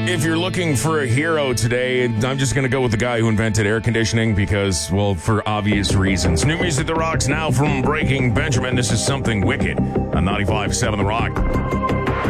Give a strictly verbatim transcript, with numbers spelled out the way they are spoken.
If you're looking for a hero today, I'm just going to go with the guy who invented air conditioning because, well, for obvious reasons. New music that rocks now from Breaking Benjamin. This is Something Wicked on ninety-five point seven The Rock.